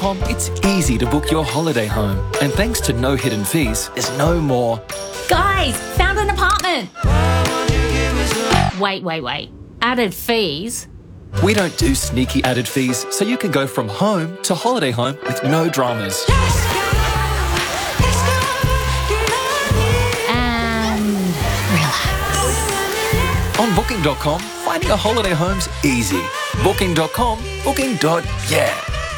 Booking.com, it's easy to book your holiday home. And thanks to no hidden fees, there's no more. Guys, found an apartment. Wait. Added fees? We don't do sneaky added fees, so you can go from home to holiday home with no dramas. And relax. On Booking.com, finding a holiday home's easy. Booking.com, booking.yeah.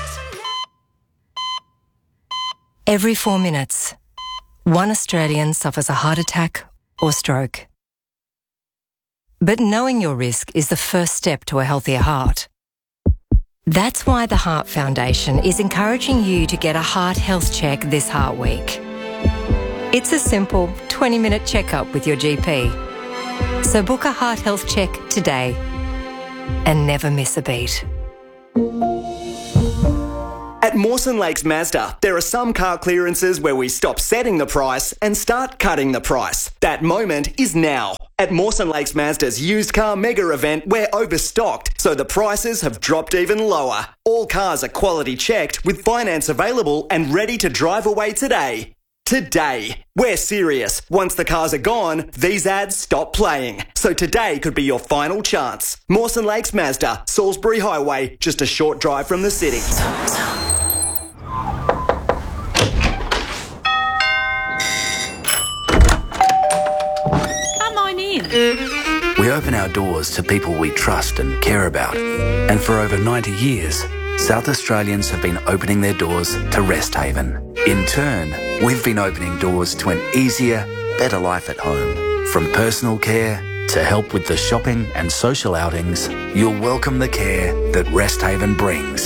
Every 4 minutes, one Australian suffers a heart attack or stroke. But knowing your risk is the first step to a healthier heart. That's why the Heart Foundation is encouraging you to get a heart health check this Heart Week. It's a simple 20-minute checkup with your GP. So book a heart health check today and never miss a beat. At Mawson Lakes Mazda, there are some car clearances where we stop setting the price and start cutting the price. That moment is now. At Mawson Lakes Mazda's used car mega event, we're overstocked, so the prices have dropped even lower. All cars are quality checked with finance available and ready to drive away today. Today. We're serious. Once the cars are gone, these ads stop playing. So today could be your final chance. Mawson Lakes Mazda, Salisbury Highway, just a short drive from the city. Come on in. We open our doors to people we trust and care about. And for over 90 years, South Australians have been opening their doors to Rest Haven. In turn, we've been opening doors to an easier, better life at home. From personal care to help with the shopping and social outings, you'll welcome the care that Rest Haven brings.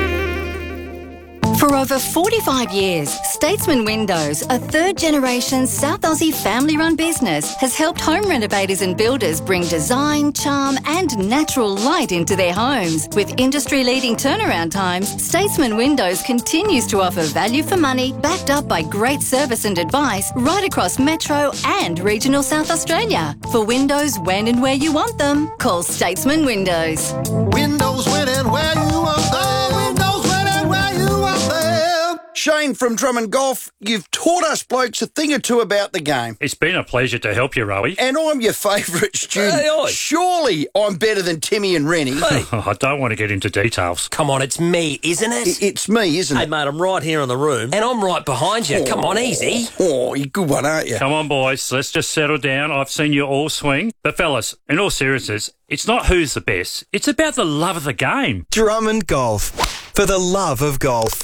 For over 45 years, Statesman Windows, a third-generation South Aussie family-run business, has helped home renovators and builders bring design, charm and natural light into their homes. With industry-leading turnaround times, Statesman Windows continues to offer value for money, backed up by great service and advice right across Metro and regional South Australia. For windows when and where you want them, call Statesman Windows. Windows when and where you want them. Windows when and where you want them. Shane from Drummond Golf, you've taught us blokes a thing or two about the game. It's been a pleasure to help you, Rowie. And I'm your favourite student. Hey, oi. Surely I'm better than Timmy and Rennie. Hey. I don't want to get into details. Come on, it's me, isn't it? It's me, isn't Hey, it? mate, I'm right here in the room, and I'm right behind you. Come on, easy. Oh, you're a good one, aren't you? Come on, boys, let's just settle down. I've seen you all swing. But, fellas, in all seriousness, it's not who's the best. It's about the love of the game. Drummond Golf. For the love of golf.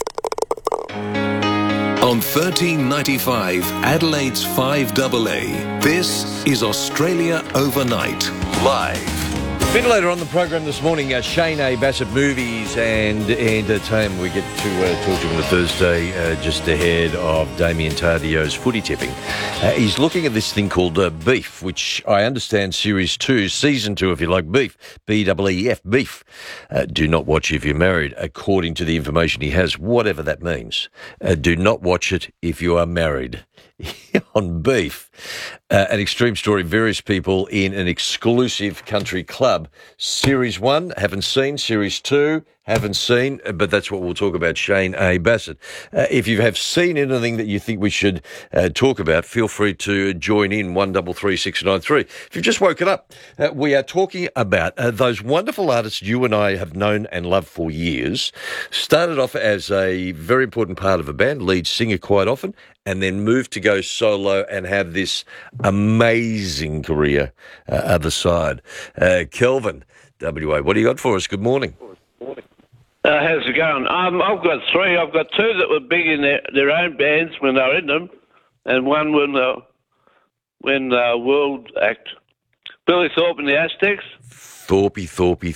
On 1395, Adelaide's 5AA, this is Australia Overnight, live. A bit later on the program this morning, Shane A. Bassett Movies and Entertainment. We get to talk to him on a Thursday just ahead of Damien Tardio's footy tipping. He's looking at this thing called Beef, which I understand Series 2, Season 2, if you like, Beef, B-E-E-F, Beef. Do not watch if you're married, according to the information he has, whatever that means. Do not watch it if you are married. On Beef, an extreme story, various people in an exclusive country club. Series 1, haven't seen. Series 2, haven't seen, but that's what we'll talk about. Shane A. Bassett. If you have seen anything that you think we should talk about, feel free to join in 133693. If you've just woken up, we are talking about those wonderful artists you and I have known and loved for years. Started off as a very important part of a band, lead singer quite often, and then moved to go solo and have this amazing career other side. Kelvin, WA, what do you got for us? Good morning. How's it going? I've got three. I've got two that were big in their own bands when they were in them, and one when World Act. Billy Thorpe and the Aztecs. Thorpe.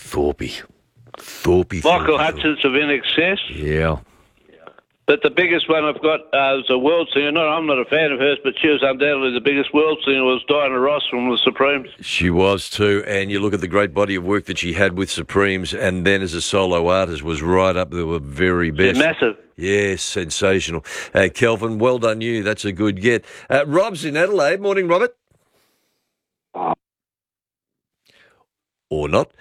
Michael Hutchins of In Excess. Yeah. But the biggest one I've got is a world singer. No, I'm not a fan of hers, but she was undoubtedly the biggest world singer was Diana Ross from the Supremes. She was too, and you look at the great body of work that she had with Supremes, and then as a solo artist was right up there with very best. She's massive. Yes, sensational. Kelvin, well done you. That's a good get. Rob's in Adelaide. Morning, Robert. or not.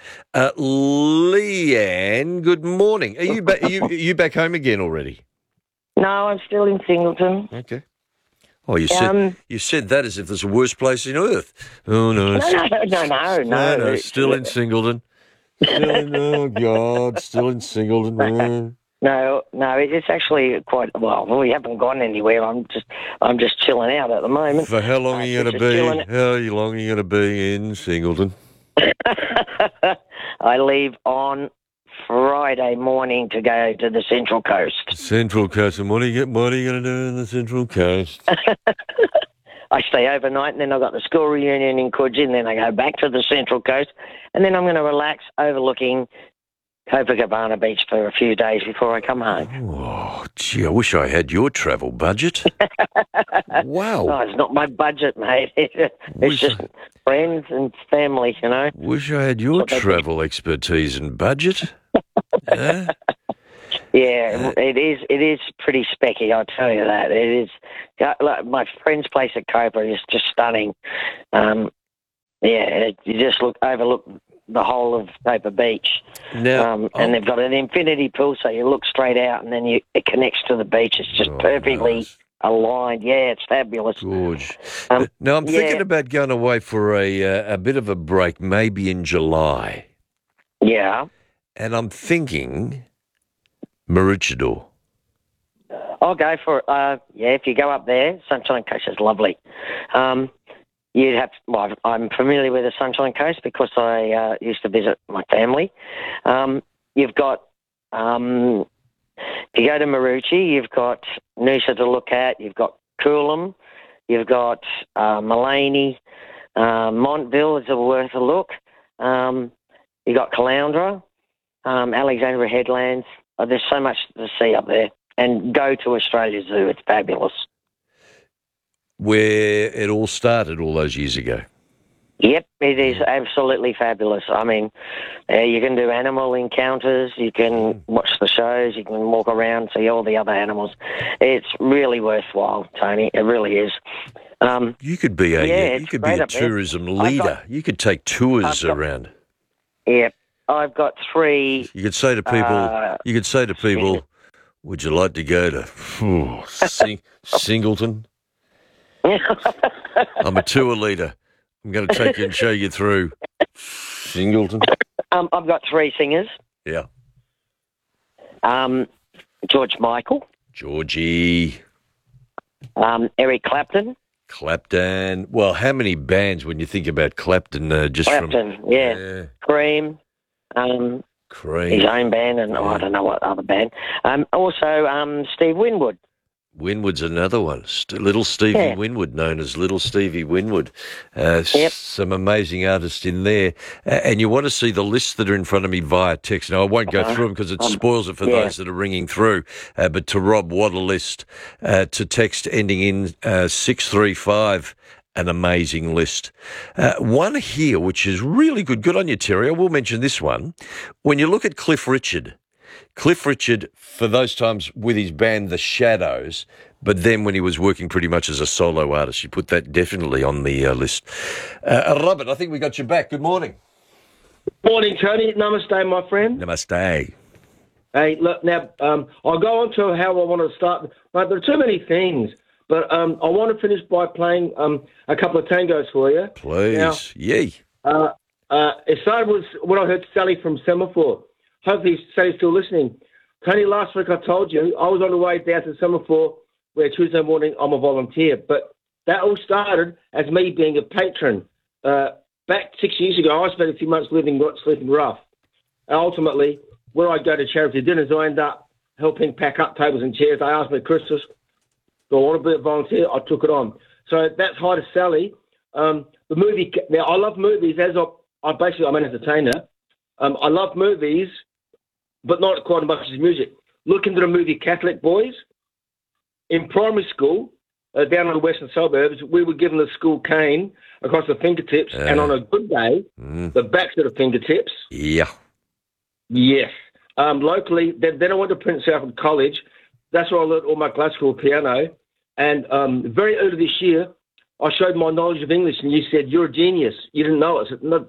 Leanne, good morning. Are you back? Are you back home again already? No, I'm still in Singleton. Okay. Oh, you said that as if there's a worse place on earth. Oh no, No. Still in Singleton. Oh God, still in Singleton. No, it's actually quite well. We haven't gone anywhere. I'm just chilling out at the moment. For how long are you going to be? How long are you going to be in Singleton? I leave on Friday morning to go to the Central Coast. Central Coast, and what are you going to do in the Central Coast? I stay overnight, and then I've got the school reunion in Coogee, and then I go back to the Central Coast, and then I'm going to relax overlooking Copacabana Beach for a few days before I come home. Oh, gee, I wish I had your travel budget. Wow. Oh, it's not my budget, mate. It's just friends and family, you know. Wish I had your travel expertise and budget. Yeah, it is pretty specky, I'll tell you that. It is. Like, my friend's place at Copa is just stunning. You just overlook the whole of Copa Beach. Now, and they've got an infinity pool, so you look straight out and then it connects to the beach. It's just perfectly aligned. Yeah, it's fabulous. Gorge. Now, I'm thinking about going away for a bit of a break, maybe in July. Yeah. And I'm thinking Maroochydore. I'll go for it. If you go up there, Sunshine Coast is lovely. I'm familiar with the Sunshine Coast because I used to visit my family. You've got, if you go to Maroochy, you've got Noosa to look at, you've got Coolum, you've got Mullaney, Montville is worth a look. You've got Caloundra, Alexandra Headlands. There's so much to see up there. And go to Australia Zoo, it's fabulous. Where it all started all those years ago. Yep, it is absolutely fabulous. I mean, you can do animal encounters, you can watch the shows, you can walk around, see all the other animals. It's really worthwhile, Tony. It really is. You could be a tourism leader. You could take tours around. Yep, I've got 3. You could say to people, would you like to go to Singleton? I'm a tour leader. I'm going to take you and show you through Singleton. I've got 3 singers. Yeah. George Michael. Georgie. Eric Clapton. Clapton. Well, how many bands when you think about Clapton? Clapton, yeah. Cream. Cream. His own band, and I don't know what other band. Also, Steve Winwood. Winwood's another one. Little Stevie Winwood, known as Little Stevie Winwood. Some amazing artists in there. And you want to see the lists that are in front of me via text. Now, I won't go through them because it spoils it for those that are ringing through. But to Rob, what a list. To text ending in 635. An amazing list. One here, which is really good. Good on you, Terry. I will mention this one. When you look at Cliff Richard, for those times with his band The Shadows, but then when he was working pretty much as a solo artist, you put that definitely on the list. Robert, I think we got you back. Good morning. Morning, Tony. Namaste, my friend. Namaste. Hey, look, now, I'll go on to how I want to start, but there are too many things. But I want to finish by playing a couple of tangos for you. Please. Now, it started with when I heard Sally from Semaphore. Hopefully Sally's still listening. Tony, last week I told you I was on the way down to Semaphore where Tuesday morning I'm a volunteer. But that all started as me being a patron. Back 6 years ago, I spent a few months sleeping rough. And ultimately, where I go to charity dinners, I end up helping pack up tables and chairs. They asked me at Christmas, do I want to be a volunteer? I took it on. So that's hi to Sally. The movie. Now I love movies. I'm an entertainer. I love movies, but not quite as much as music. Look into the movie Catholic Boys. In primary school, down in the western suburbs, we were given the school cane across the fingertips, and on a good day, the backs of the fingertips. Yeah. Yes. Locally, then I went to Prince Alfred College. That's where I learned all my classical piano. And very early this year, I showed my knowledge of English, and you said, you're a genius. You didn't know it. I said, no,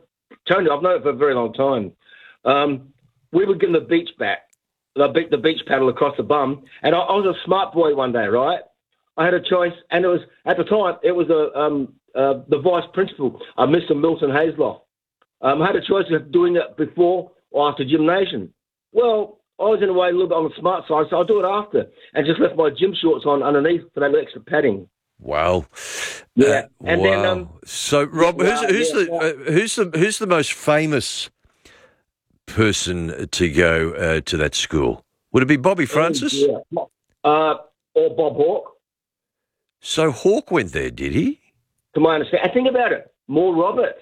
Tony, I've known it for a very long time. We were given the beach beach paddle across the bum, and I was a smart boy one day, right? I had a choice, and it was at the time it was the vice principal, Mr. Milton Hazloff. I had a choice of doing it before or after gymnasium. Well, I was in a way a little bit on the smart side, so I'll do it after, and just left my gym shorts on underneath for that extra padding. Wow. Yeah, and wow. then so Rob, who's the most famous person to go to that school? Would it be Bobby Francis? Yeah. Or Bob Hawke. So Hawke went there, did he? To my understanding. Think about it. More Roberts.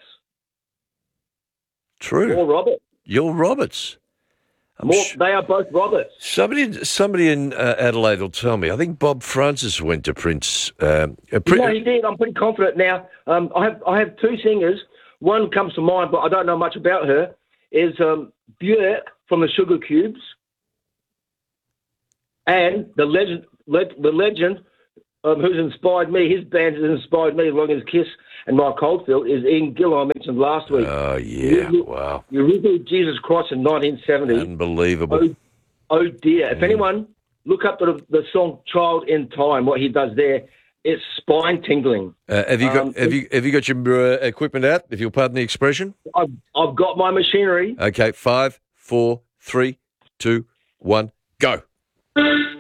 True. More Roberts. You're Roberts. They are both Roberts. Somebody in Adelaide will tell me. I think Bob Francis went to Prince. No, he did. I'm pretty confident now. I have two singers. One comes to mind, but I don't know much about her. Is Björk from the Sugar Cubes, and the legend who's inspired me. His band has inspired me, along as Kiss and Mike Oldfield, is Ian Gillan, I mentioned last week. Oh, yeah, wow. You reviewed Jesus Christ in 1970. Unbelievable. Oh dear. If anyone, look up the song Child in Time, what he does there, it's spine-tingling. Have you got your equipment out, if you'll pardon the expression? I've got my machinery. Okay, 5, 4, 3, 2, 1, go.